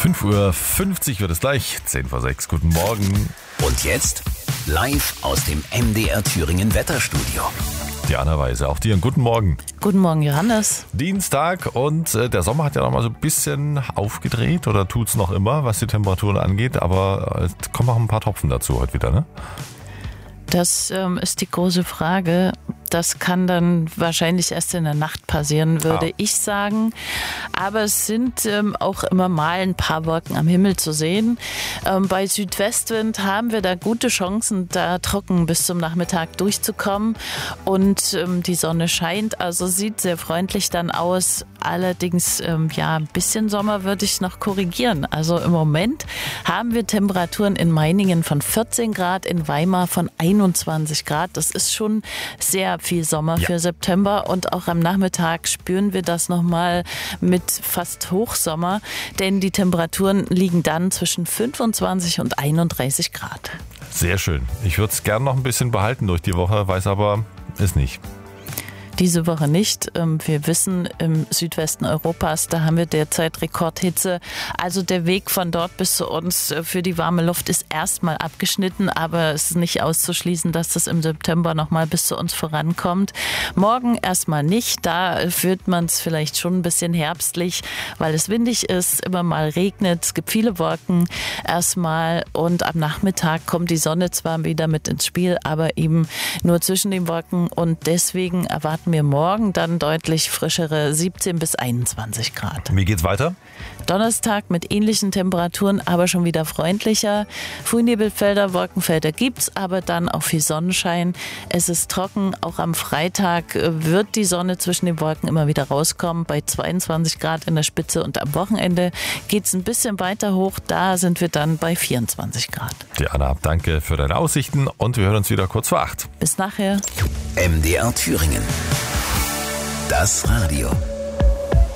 5:50 wird es gleich, 5:10. Guten Morgen. Und jetzt live aus dem MDR Thüringen Wetterstudio. Diana Weise, auch dir einen guten Morgen. Guten Morgen, Johannes. Dienstag und der Sommer hat ja noch mal so ein bisschen aufgedreht oder tut's noch immer, was die Temperaturen angeht, aber es kommen noch ein paar Tropfen dazu heute wieder, ne? Das ist die große Frage. Das kann dann wahrscheinlich erst in der Nacht passieren, würde ich sagen. Aber es sind auch immer mal ein paar Wolken am Himmel zu sehen. Bei Südwestwind haben wir da gute Chancen, da trocken bis zum Nachmittag durchzukommen. Und die Sonne scheint, also sieht sehr freundlich dann aus. Allerdings, ein bisschen Sommer würde ich noch korrigieren. Also im Moment haben wir Temperaturen in Meiningen von 14 Grad, in Weimar von 21 Grad. Das ist schon sehr viel Sommer für September, und auch am Nachmittag spüren wir das nochmal mit fast Hochsommer, denn die Temperaturen liegen dann zwischen 25 und 31 Grad. Sehr schön. Ich würde es gern noch ein bisschen behalten durch die Woche, weiß aber, ist nicht. Diese Woche nicht. Wir wissen, im Südwesten Europas, da haben wir derzeit Rekordhitze. Also der Weg von dort bis zu uns für die warme Luft ist erstmal abgeschnitten, aber es ist nicht auszuschließen, dass das im September nochmal bis zu uns vorankommt. Morgen erstmal nicht. Da fühlt man es vielleicht schon ein bisschen herbstlich, weil es windig ist, immer mal regnet, es gibt viele Wolken erstmal, und am Nachmittag kommt die Sonne zwar wieder mit ins Spiel, aber eben nur zwischen den Wolken, und deswegen erwarten wir morgen dann deutlich frischere 17 bis 21 Grad. Wie geht's weiter? Donnerstag mit ähnlichen Temperaturen, aber schon wieder freundlicher. Frühnebelfelder, Wolkenfelder gibt's, aber dann auch viel Sonnenschein. Es ist trocken. Auch am Freitag wird die Sonne zwischen den Wolken immer wieder rauskommen, bei 22 Grad in der Spitze, und am Wochenende geht's ein bisschen weiter hoch. Da sind wir dann bei 24 Grad. Diana, danke für deine Aussichten, und wir hören uns wieder kurz vor 8. Bis nachher. MDR Thüringen. Das Radio.